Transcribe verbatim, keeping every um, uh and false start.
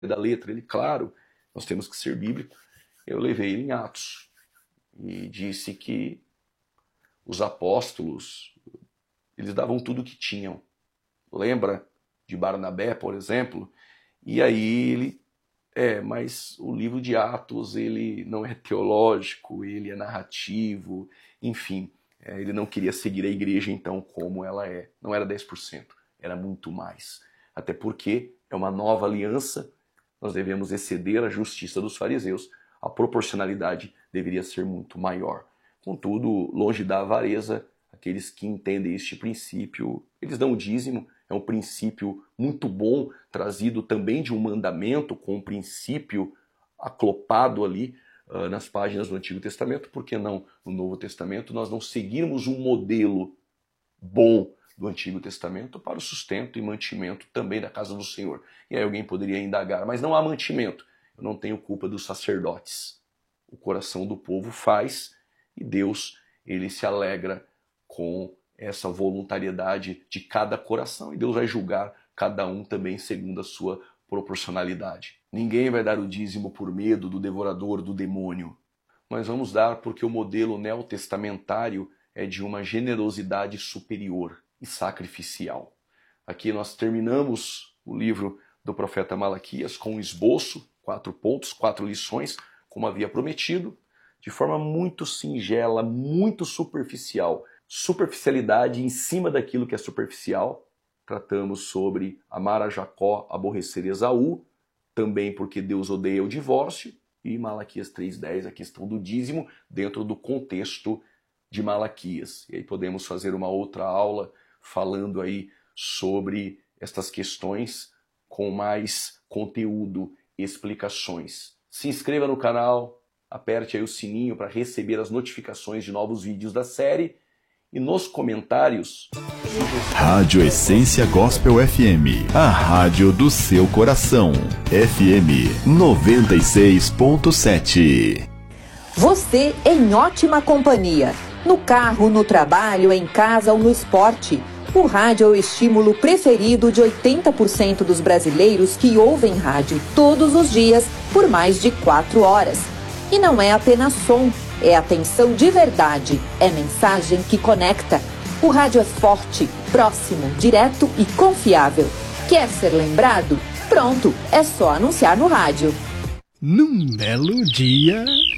da letra. Ele, claro, nós temos que ser bíblico. Eu levei ele em Atos e disse que os apóstolos, eles davam tudo o que tinham. Lembra de Barnabé, por exemplo? E aí ele, é, mas o livro de Atos, ele não é teológico, ele é narrativo, enfim, é, ele não queria seguir a igreja então como ela é. Não era dez por cento, era muito mais. Até porque é uma nova aliança, nós devemos exceder a justiça dos fariseus, a proporcionalidade deveria ser muito maior. Contudo, longe da avareza, aqueles que entendem este princípio, eles dão o dízimo, é um princípio muito bom, trazido também de um mandamento, com um princípio aclopado ali uh, nas páginas do Antigo Testamento. Por que não no Novo Testamento nós não seguirmos um modelo bom do Antigo Testamento para o sustento e mantimento também da casa do Senhor? E aí alguém poderia indagar, mas não há mantimento. Eu não tenho culpa dos sacerdotes. O coração do povo faz e Deus, ele se alegra com essa voluntariedade de cada coração, e Deus vai julgar cada um também segundo a sua proporcionalidade. Ninguém vai dar o dízimo por medo do devorador, do demônio, mas vamos dar porque o modelo neotestamentário é de uma generosidade superior e sacrificial. Aqui nós terminamos o livro do profeta Malaquias com um esboço, quatro pontos, quatro lições, como havia prometido, de forma muito singela, muito superficial. Superficialidade em cima daquilo que é superficial. Tratamos sobre amar a Jacó, aborrecer Esaú, também porque Deus odeia o divórcio, e Malaquias três dez, a questão do dízimo dentro do contexto de Malaquias. E aí podemos fazer uma outra aula falando aí sobre estas questões com mais conteúdo e explicações. Se inscreva no canal, aperte aí o sininho para receber as notificações de novos vídeos da série. E nos comentários... Rádio Essência Gospel F M, a rádio do seu coração. F M noventa e seis ponto sete. Você em ótima companhia. No carro, no trabalho, em casa ou no esporte. O rádio é o estímulo preferido de oitenta por cento dos brasileiros que ouvem rádio todos os dias por mais de quatro horas. E não é apenas som. É atenção de verdade, é mensagem que conecta. O rádio é forte, próximo, direto e confiável. Quer ser lembrado? Pronto, é só anunciar no rádio. Num belo dia...